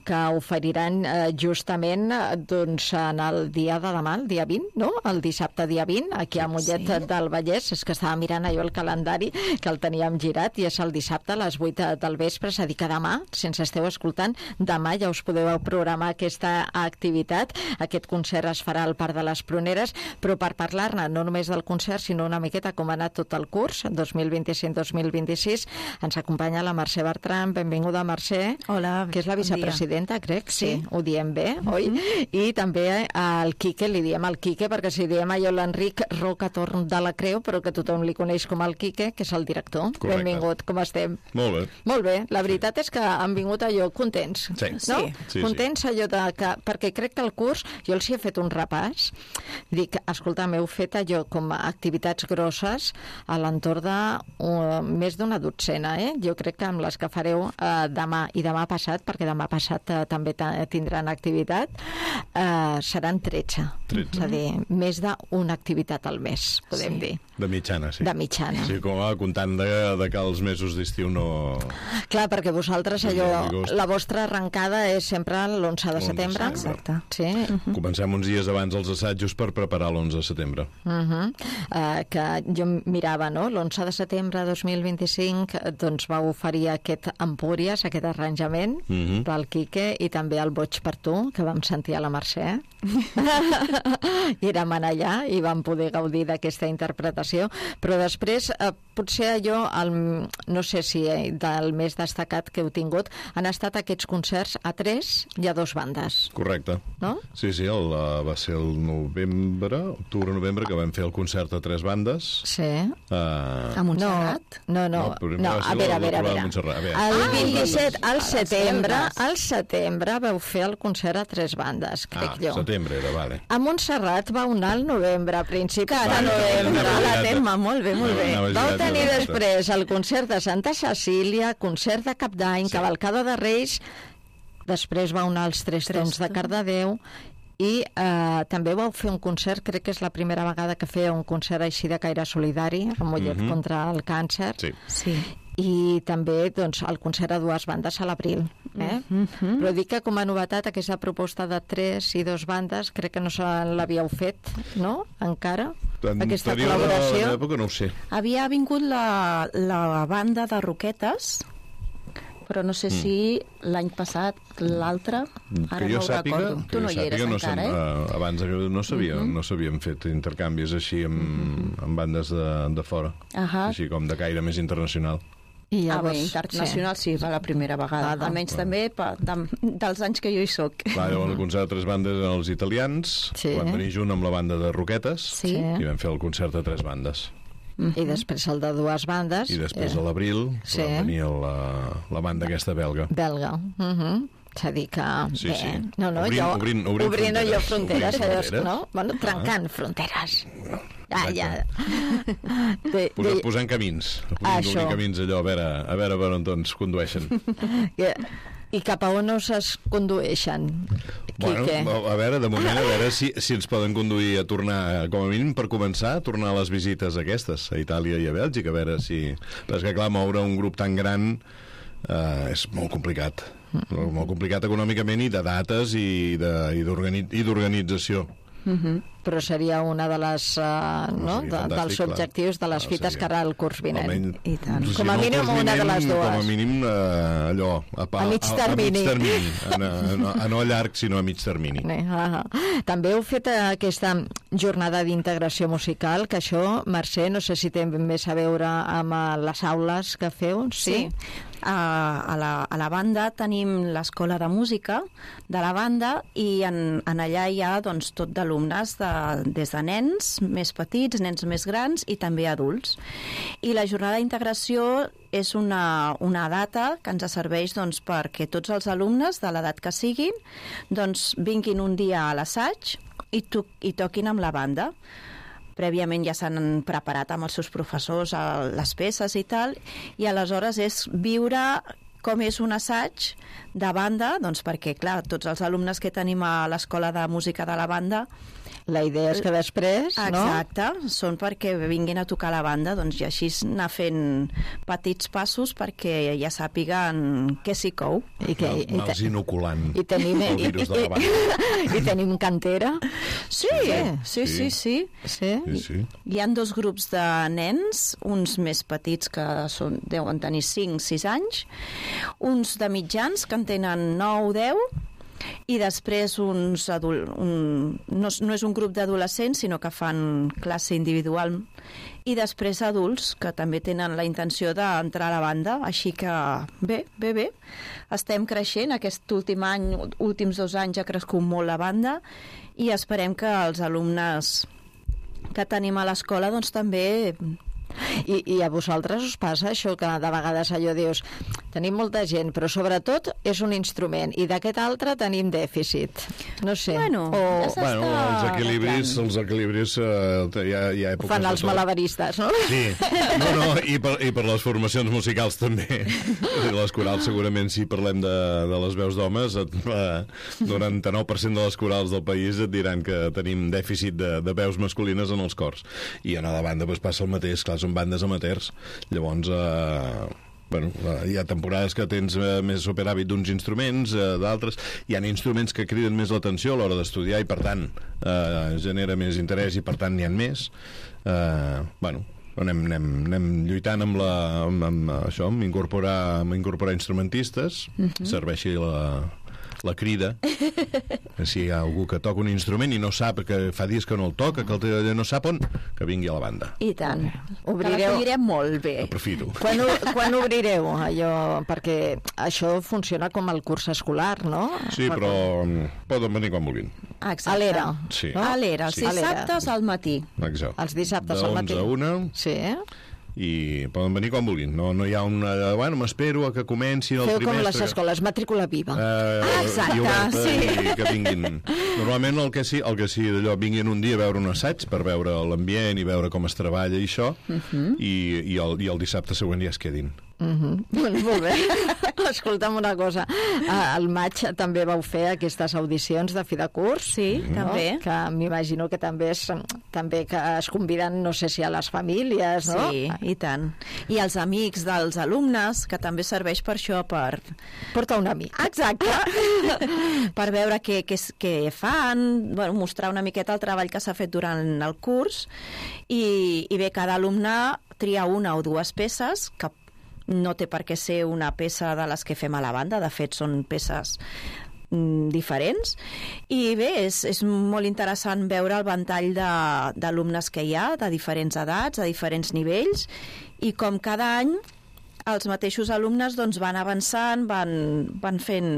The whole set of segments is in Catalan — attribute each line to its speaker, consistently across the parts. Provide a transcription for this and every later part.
Speaker 1: que oferiran justament doncs, en el dia de demà, el dia 20, no? El dissabte dia 20, aquí a Mollet del Vallès. És que estava mirant allò el calendari, que el teníem girat, i és el dissabte a les 8 del vespre, és a dir que demà, si ens esteu escoltant, demà ja us podeu programar aquesta activitat. Aquest concert es farà al Parc de les Pruneres, però per parlar-ne no només del concert, sinó una miqueta com ha anat tot el curs, 2025-2026, ens acompanya la Mercè Bertran. Benvinguda, Mercè.
Speaker 2: Hola,
Speaker 1: que és la vicepresidenta, crec, sí, ho diem bé, oi? I també al Quique, li diem al Quique, perquè si diem allò l'Enric Roca Torn de la Creu, però que tothom li coneix com el Quique, que és el director.
Speaker 3: Correcte.
Speaker 1: Benvingut, com estem?
Speaker 3: Molt bé.
Speaker 1: Molt bé, la veritat és que han vingut allò contents, no?
Speaker 3: Sí.
Speaker 1: Contents allò de que, perquè crec que el curs, jo els hi he fet un repàs, dic, escolta, m'heu fet allò com activitats grosses a l'entorn de més d'una dotzena, Jo crec que amb les que fareu demà i demà passat, perquè demà passat també tindran activitat, seran 13. És a dir, més d'una activitat al mes, podem dir.
Speaker 3: De mitjana, sí.
Speaker 1: De mitjana.
Speaker 3: Sí, com comptant de que els mesos d'estiu no...
Speaker 1: Clar, perquè vosaltres la vostra arrencada és sempre l'11 de setembre.
Speaker 2: Exacte.
Speaker 1: Sí.
Speaker 3: Comencem uns dies abans els assajos per preparar l'11 de setembre.
Speaker 1: Que jo mirava, no? L'11 de setembre de 2025 doncs va oferir aquest Empúries, aquest arranjament del Quique, i també el Boig per tu, que vam sentir a la Mercè. I érem allà i vam poder gaudir d'aquesta interpretació, però després potser allò, no sé si del més destacat que heu tingut, han estat aquests concerts a 3 i a 2 bandes.
Speaker 3: Correcte.
Speaker 1: No?
Speaker 3: Sí, va ser el octubre-novembre, que vam fer el concert a 3 bandes.
Speaker 1: Sí.
Speaker 2: A Montserrat?
Speaker 1: No, a veure. El 27, al setembre vau fer el concert a 3 bandes, crec jo.
Speaker 3: Setembre era, vale.
Speaker 1: A Montserrat va anar al novembre, a principis de novembre.
Speaker 2: La tema, molt bé.
Speaker 1: Vau tenir després el concert de Santa Cecília, concert de Cap d'Any, cavalcada de Reis, després va anar als 3 Tons de Cardedeu, i també vau fer un concert, crec que és la primera vegada que feia un concert així de caire solidari, a Mollet contra el càncer.
Speaker 3: Sí.
Speaker 1: I també doncs, el concert a 2 bandes a l'abril. Però dic que com a novetat aquesta proposta de 3 i 2 bandes crec que no se l'havíeu fet, no? Encara? Aquesta col·laboració?
Speaker 3: En època no ho sé.
Speaker 2: Havia vingut la banda de Roquetes, però no sé si l'any passat, l'altre, ara no ho recordo. Tu no hi eres encara,
Speaker 3: abans no s'havien fet intercanvis així amb bandes de fora, així com de caire més internacional.
Speaker 1: I llavors,
Speaker 2: internacional sí, va la primera vegada. Almenys també dels anys que jo hi soc.
Speaker 3: Llavors el concert de 3 bandes eren els italians, van venir junt amb la banda de Roquetes, i vam fer el concert de 3 bandes.
Speaker 1: I després el de 2 bandes.
Speaker 3: I després a l'abril va venir la banda aquesta belga.
Speaker 1: És a dir que...
Speaker 3: Sí.
Speaker 1: Obrint allò fronteres. No? Bueno, trencant fronteres.
Speaker 3: Posant camins. Obrir camins allò, a veure per on ens condueixen.
Speaker 1: I cap a on es condueixen?
Speaker 3: Bueno, a veure si ens poden conduir a tornar, com a mínim per començar, a tornar a les visites aquestes, a Itàlia i a Bèlgica, a veure si... Però és que, clar, moure un grup tan gran és molt complicat. Molt complicat econòmicament, i de dates i d'organització.
Speaker 1: Però seria una de les dels objectius de les fites que ara el curs vinent. Com a mínim una de les dues.
Speaker 3: Com a mínim allò a mig termini, no a llarg sinó a mig termini.
Speaker 1: També heu fet aquesta jornada d'integració musical, que això, Mercè, no sé si té més a veure amb les aules que feu.
Speaker 2: Sí. A la banda tenim l'escola de música de la banda, i en allà hi ha doncs, tot d'alumnes des de nens més petits, nens més grans i també adults. I la jornada d'integració és una data que ens serveix doncs, perquè tots els alumnes de l'edat que siguin doncs, vinguin un dia a l'assaig i toquin amb la banda. Prèviament ja s'han preparat amb els seus professors les peces i tal, i aleshores és viure com és un assaig de banda, doncs perquè, clar, tots els alumnes que tenim a l'escola de música de la banda
Speaker 1: La idea és que després,
Speaker 2: Exacte, són perquè vinguin a tocar la banda, doncs, i així anar fent petits passos perquè ja sàpiguen què s'hi cou.
Speaker 3: Mals inoculant
Speaker 1: i tenim,
Speaker 3: el virus de la banda.
Speaker 1: I tenim cantera.
Speaker 2: Sí. Hi ha 2 grups de nens, uns més petits que deuen tenir 5-6 anys, uns de mitjans que en tenen 9-10, i després uns no és un grup d'adolescents, sinó que fan classe individual, i després adults que també tenen la intenció d'entrar a la banda, així que bé. Estem creixent, aquest últim any, últims 2 anys ha crescut molt la banda i esperem que els alumnes que tenim a l'escola doncs també...
Speaker 1: I a vosaltres us passa això que de vegades allò dius, tenim molta gent, però sobretot és un instrument, i d'aquest altre tenim dèficit. No sé.
Speaker 3: Els equilibris hi ha èpoques...
Speaker 1: Ho fan els malabaristes, no?
Speaker 3: Sí. I per les formacions musicals també. Les corals segurament, si parlem de les veus d'homes, el 99% de les corals del país et diran que tenim dèficit de veus masculines en els cors. I a la banda passa el mateix, clar, són bandes amateurs. Llavors, hi ha temporades que tens més superàvit d'uns instruments, d'altres. Hi ha instruments que criden més l'atenció a l'hora d'estudiar i, per tant, genera més interès i, per tant, n'hi ha més. Anem lluitant amb això, amb incorporar instrumentistes, serveixi la crida. Si hi ha algú que toca un instrument i no sap, que fa dies que no el toca, que no sap on, que vingui a la banda.
Speaker 2: I tant. Que l'acollirem molt bé.
Speaker 3: Aprofito.
Speaker 1: Quan obrireu allò? Perquè això funciona com el curs escolar, no?
Speaker 3: Sí, però poden venir quan vulguin.
Speaker 2: Exacte.
Speaker 1: A l'era.
Speaker 3: Sí.
Speaker 2: A l'era, els dissabtes al matí.
Speaker 3: Exacte.
Speaker 1: Els dissabtes al matí.
Speaker 3: De 11 a 1.
Speaker 1: Sí,
Speaker 3: i poden venir quan vulguin. No hi ha m'espero a que comenci el trimestre.
Speaker 1: Feu com les escoles, matrícula viva.
Speaker 2: Exacte,
Speaker 3: sí. I que vinguin. Normalment el que sí d'allò, vinguin un dia a veure un assaig per veure l'ambient i veure com es treballa i això, i el dissabte següent ja es quedin.
Speaker 1: Molt bé. Escolta'm una cosa, al maig també vau fer aquestes audicions de fi de curs,
Speaker 2: sí, també,
Speaker 1: que m'imagino que també que es conviden, no sé si a les famílies, no?
Speaker 2: Sí, i tant. I els amics dels alumnes, que també serveix per això, per...
Speaker 1: Portar un amic.
Speaker 2: Exacte. Per veure què fan, mostrar una miqueta el treball que s'ha fet durant el curs, i bé, cada alumne tria 1 o 2 peces, que no té per què ser una peça de les que fem a la banda, de fet són peces diferents, i bé, és molt interessant veure el ventall d'alumnes que hi ha, de diferents edats, de diferents nivells, i com cada any els mateixos alumnes doncs, van avançant, van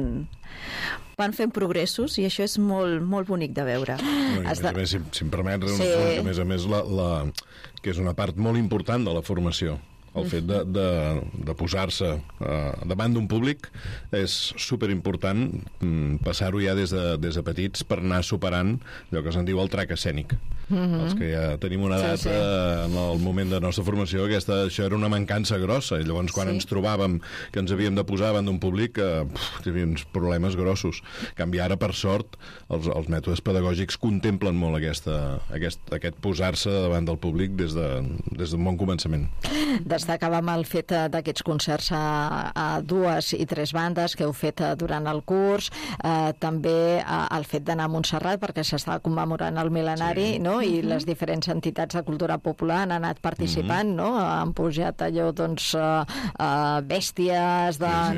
Speaker 2: fent progressos, i això és molt, molt bonic de veure.
Speaker 3: A més, si em permets, a més, que és una part molt important de la formació. El fet de posar-se davant d'un públic és superimportant, passar-ho ja des de petits per anar superant allò que se'n diu el trac escènic. Els que ja tenim una edat en el moment de la nostra formació, això era una mancança grossa, i llavors quan ens trobàvem que ens havíem de posar davant d'un públic, hi havia uns problemes grossos. En canvi, ara, per sort, els mètodes pedagògics contemplen molt aquest posar-se davant del públic des d'un bon començament.
Speaker 1: Destacàvem el fet d'aquests concerts a 2 i 3 bandes que heu fet durant el curs, també el fet d'anar a Montserrat perquè s'estava commemorant el mil·lenari, no? I les diferents entitats de cultura popular han anat participant, no? Han pujat allò, doncs, bèsties,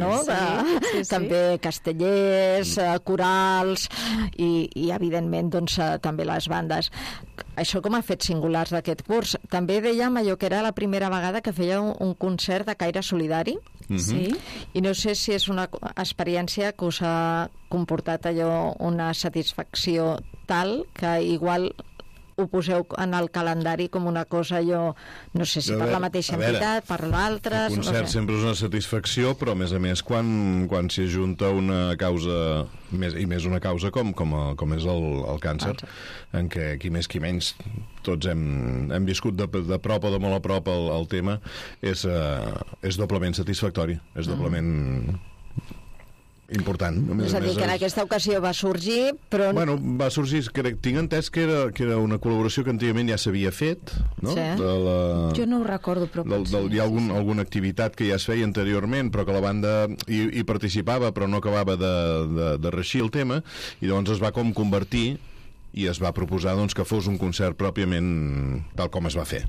Speaker 1: també castellers, corals i evidentment, doncs, també les bandes. Això com ha fet singulars d'aquest curs? També dèiem allò que era la primera vegada que feia un concert de caire solidari.
Speaker 2: Sí.
Speaker 1: I no sé si és una experiència que us ha comportat allò una satisfacció tal que igual ho poseu en el calendari com una cosa, no sé si per la mateixa entitat, per l'altra...
Speaker 3: El concert sempre és una satisfacció, però a més quan s'hi ajunta una causa, i més una causa com és el càncer, en què qui més qui menys tots hem viscut de prop o de molt a prop el tema, és doblement satisfactori, és doblement important.
Speaker 1: És a dir, que en aquesta ocasió va sorgir, però...
Speaker 3: Bueno, va sorgir, tinc entès que era una col·laboració que antigament ja s'havia fet, no?
Speaker 1: Sí.
Speaker 2: Jo no ho recordo, però
Speaker 3: hi ha alguna activitat que ja es feia anteriorment, però que la banda hi participava, però no acabava de reixir el tema, i llavors es va com convertir i es va proposar doncs, que fos un concert pròpiament tal com es va fer.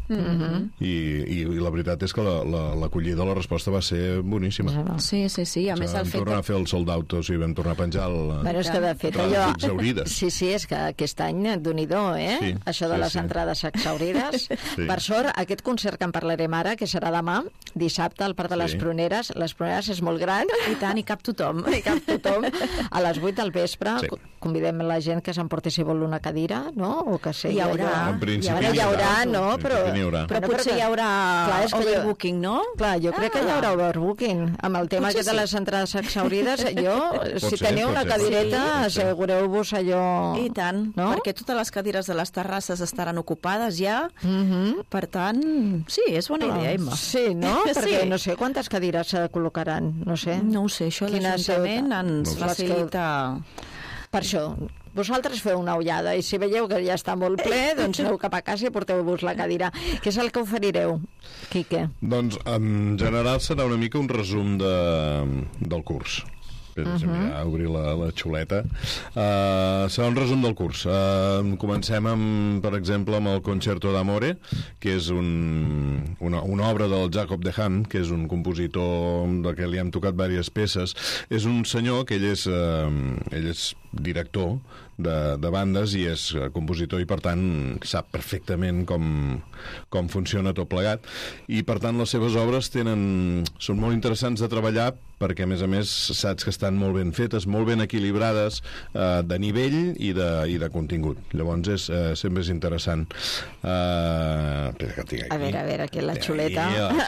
Speaker 3: I la veritat és que l'acollida, la resposta va ser boníssima.
Speaker 2: Sí. A més, el
Speaker 3: fet... Vam tornar a fer el sold out, o sigui, vam tornar a penjar
Speaker 1: Bueno, és que de fet allò... Sí, és que aquest any, Déu-n'hi-do,
Speaker 3: Sí,
Speaker 1: això de les entrades exhaurides.
Speaker 3: Sí.
Speaker 1: Per sort, aquest concert que en parlarem ara, que serà demà, dissabte, al Parc de les Pruneres és molt gran.
Speaker 2: I tant, i cap tothom.
Speaker 1: I cap tothom. A les 8 del vespre convidem la gent que s'emporti, si vol, una cadira, no? O que sé,
Speaker 2: hi haurà.
Speaker 3: En principi
Speaker 1: hi haurà, no? Però
Speaker 2: potser hi haurà overbooking, no?
Speaker 1: Clar, jo crec que hi haurà overbooking. Amb el tema aquest de les entrades exhaurides, si teniu una cadireta, assegureu-vos allò...
Speaker 2: I tant, perquè totes les cadires de les terrasses estaran ocupades ja. Per tant, sí, és bona idea, Emma.
Speaker 1: Sí, no? Perquè no sé quantes cadires se col·locaran, no sé.
Speaker 2: No ho sé, això l'Ajuntament ens facilita...
Speaker 1: Per això, vosaltres feu una ullada i si veieu que ja està molt ple, doncs aneu cap a casa i porteu-vos la cadira. Què és el que oferireu, Quique?
Speaker 3: Doncs en general serà una mica un resum del curs. Mira, obrir la xuleta. Serà un resum del curs. Comencem, per exemple, amb el Concerto d'Amore, que és una obra del Jacob de Haan, que és un compositor de què li hem tocat diverses peces. És un senyor que ell és director de bandes i és compositor i per tant sap perfectament com funciona tot plegat i per tant les seves obres són molt interessants de treballar perquè a més saps que estan molt ben fetes, molt ben equilibrades de nivell i de contingut. Llavors sempre és interessant.
Speaker 1: A veure, aquí la xuleta.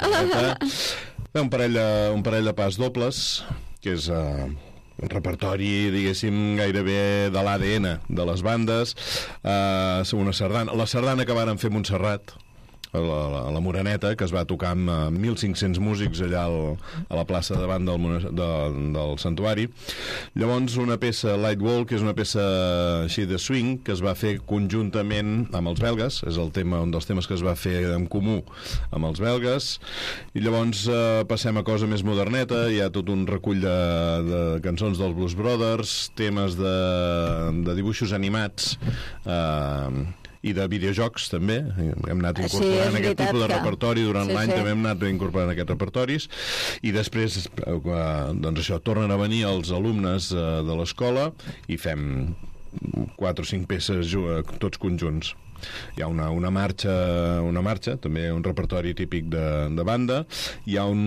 Speaker 3: Un parell de pas dobles, que és un repertori, diguéssim, gairebé de l'ADN de les bandes. Una sardana. La sardana que varen fer Montserrat, a la Moreneta, que es va tocar amb 1.500 músics allà a la plaça davant del santuari. Llavors una peça, Light Wall, que és una peça així de swing, que es va fer conjuntament amb els belgues, és un dels temes que es va fer en comú amb els belgues, i llavors passem a cosa més moderneta, hi ha tot un recull de cançons dels Blues Brothers, temes de dibuixos animats, i de videojocs també, hem anat incorporant aquest tipus de repertori durant l'any, també hem anat incorporant aquests repertoris i després doncs això, tornen a venir els alumnes de l'escola i fem 4 o 5 peces tots conjunts. Hi ha una marxa, també un repertori típic de banda, hi ha un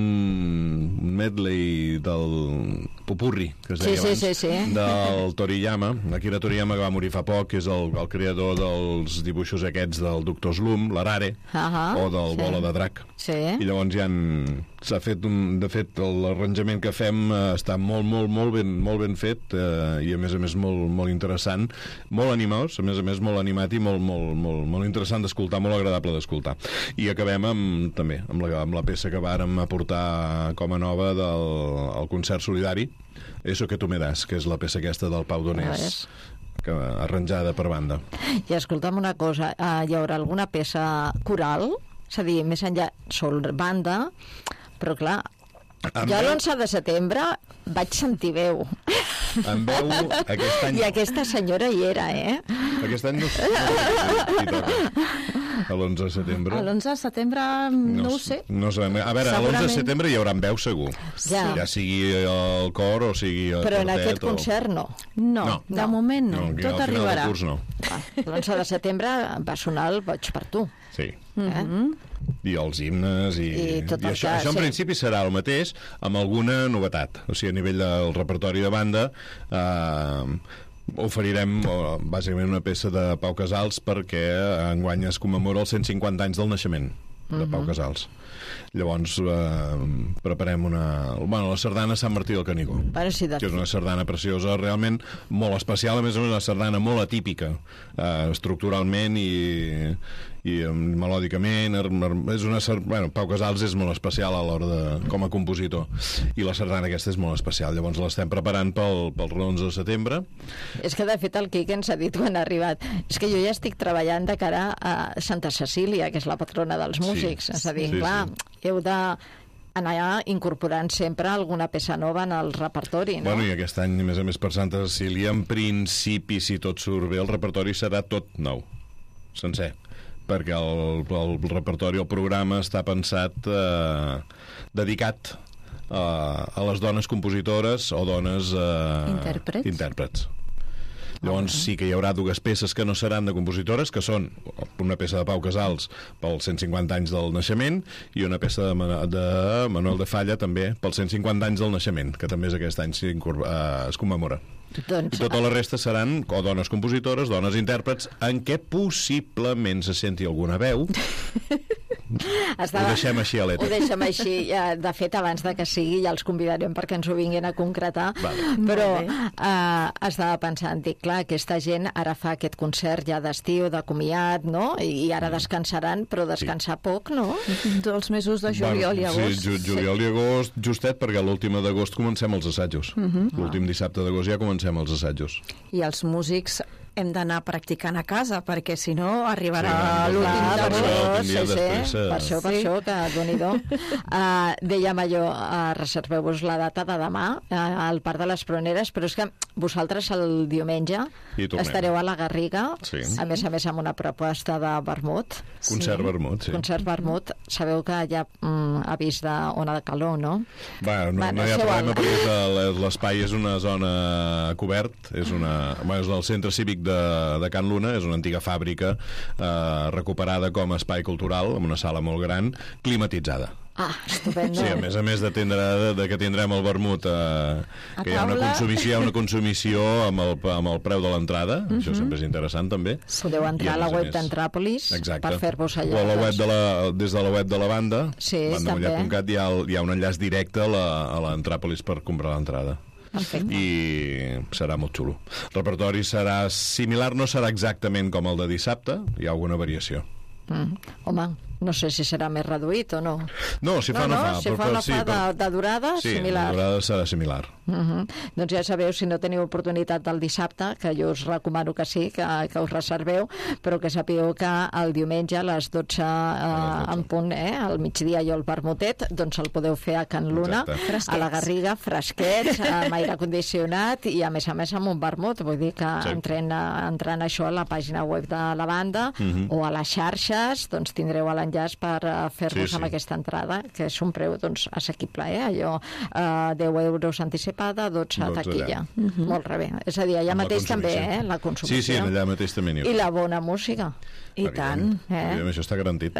Speaker 3: medley del Popurri, que es deia abans, del Toriyama, Akira Toriyama, que va morir fa poc, que és el creador dels dibuixos aquests del Doctor Slump, l'Arare, o del Bola de Drac. I llavors s'ha fet, de fet, l'arranjament que fem està molt ben fet i a més molt interessant, molt animós, a més molt animat i molt interessant d'escoltar, molt agradable d'escoltar. I acabem també amb la peça que vàrem aportar com a nova del concert solidari, Eso que tu me das, que és la peça aquesta del Pau Donés, arranjada per banda.
Speaker 1: I escolta'm una cosa, hi haurà alguna peça coral? És a dir, més enllà, sol banda, però clar, jo l'11 de setembre vaig sentir veu.
Speaker 3: En veu aquest any...
Speaker 1: I aquesta senyora hi era,
Speaker 3: Aquest any no sé. A l'11 de setembre...
Speaker 2: A l'11 de setembre no ho sé.
Speaker 3: No sabem. A veure, a l'11 de setembre hi haurà en veu segur.
Speaker 1: Ja
Speaker 3: sigui el cor o sigui el
Speaker 1: però en aquest concert no.
Speaker 2: No, de moment no. Tot arribarà.
Speaker 1: L'11 de setembre va sonar el Boig per tu.
Speaker 3: Sí. I els himnes i això en principi serà el mateix amb alguna novetat, o sigui a nivell del repertori de banda oferirem bàsicament una peça de Pau Casals perquè enguany es commemora els 150 anys del naixement de Pau Casals Llavors preparem la sardana Sant Martí del Canigó,
Speaker 1: Sí,
Speaker 3: que és una sardana preciosa, realment molt especial, a més una sardana molt atípica estructuralment i melòdicament. És Pau Casals és molt especial a l'hora com a compositor, i la sardana aquesta és molt especial. Llavors l'estem preparant pel 11 de setembre.
Speaker 1: És que de fet el Quique ens ha dit quan ha arribat, és que jo ja estic treballant de cara a Santa Cecília, que és la patrona dels músics. És a dir, clar, heu de anar incorporant sempre alguna peça nova en el repertori, no?
Speaker 3: Bueno, i aquest any, a més, per Santa Cecília, en principi, si tot surt bé, el repertori serà tot nou, sencer, perquè el repertori, el programa està pensat dedicat a les dones compositores o dones intèrprets. Llavors sí que hi haurà dues peces que no seran de compositores, que són una peça de Pau Casals pels 150 anys del naixement i una peça de Manuel de Falla també pels 150 anys del naixement, que també és aquest any es commemora. I tota la resta seran o dones compositores, dones intèrprets, en què possiblement se senti alguna veu. Ho deixem així a l'èter.
Speaker 1: Ho deixem així. De fet, abans de que sigui, ja els convidarem perquè ens ho vinguin a concretar. Però estava pensant, dic, clar, aquesta gent ara fa aquest concert ja d'estiu, de comiat, no? I ara descansaran, però descansar poc, no?
Speaker 2: Els mesos de juliol i agost.
Speaker 3: Sí, juliol i agost, justet, perquè l'última d'agost comencem els assajos. L'últim dissabte d'agost ja comencem els assajos.
Speaker 2: I els músics hem d'anar practicant a casa, perquè si no arribarà l'últim d'agost.
Speaker 1: Per això, que Déu-n'hi-do. Dèiem allò, reserveu-vos la data de demà al Parc de les Pruneres, però és que vosaltres el diumenge estareu a la Garriga, a més amb una proposta de vermut.
Speaker 3: Concert vermut, sí.
Speaker 1: Concert vermut. Sabeu que hi ha avís d'ona de calor, no?
Speaker 3: No hi ha problema, perquè l'espai és una zona cobert, és del centre cívic de Can Luna, és una antiga fàbrica recuperada com a espai cultural, amb una sala molt gran, climatitzada.
Speaker 1: Estupendo.
Speaker 3: Sí, a més que tindrem el vermut, que hi ha una consumició amb el preu de l'entrada, això sempre és interessant també.
Speaker 1: Podeu entrar a la web d'Antràpolis per fer-vos allà.
Speaker 3: O des de la web de la banda, bandamollà.cat, hi ha un enllaç directe a l'Antràpolis per comprar l'entrada.
Speaker 1: Perfecte.
Speaker 3: I serà molt xulo. El repertori serà similar, no serà exactament com el de dissabte, hi ha alguna variació.
Speaker 1: Home, no sé si serà més reduït o no.
Speaker 3: No, si fa no fa.
Speaker 1: Si fa no fa de durada, similar.
Speaker 3: Sí, de durada serà similar.
Speaker 1: Doncs ja sabeu, si no teniu oportunitat del dissabte, que jo us recomano que sí, que us reserveu, però que sapigueu que el diumenge a les 12 en punt, al migdia i el vermutet, doncs el podeu fer a Can Luna, a la Garriga, fresquets, amb aire condicionat i a més amb un vermut. Vull dir que entrant això a la pàgina web de la banda o a les xarxes, doncs tindreu l'enllaç per fer-vos amb aquesta entrada, que és un preu assequible, allò 10 euros anticipada, 12 taquilla. Molt bé. És a dir, allà mateix també, la consumició.
Speaker 3: Sí, allà mateix també n'hi ha.
Speaker 1: I la bona música.
Speaker 2: I tant.
Speaker 3: Això està garantit.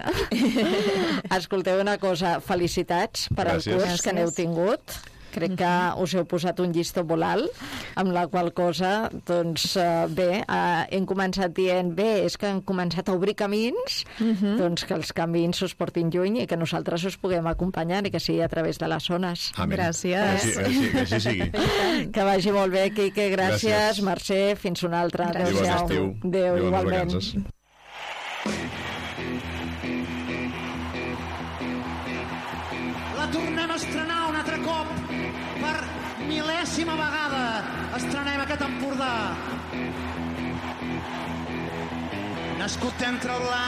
Speaker 1: Escolteu una cosa, felicitats per al curs que n'heu tingut. Crec que us heu posat un llistó molt alt, amb la qual cosa, doncs, hem començat dient, és que hem començat a obrir camins, doncs que els camins us portin lluny i que nosaltres us puguem acompanyar i que sigui a través de les zones.
Speaker 2: Gràcies.
Speaker 3: Que així sigui.
Speaker 1: Que vagi molt bé, Quique, gràcies. Mercè, fins una altra.
Speaker 3: Adéu-siau.
Speaker 1: Adéu, igualment.
Speaker 4: La tornem a estrenar un altre cop. Per mil·lèsima vegada estrenem aquest Empordà. Nascut entre el blanc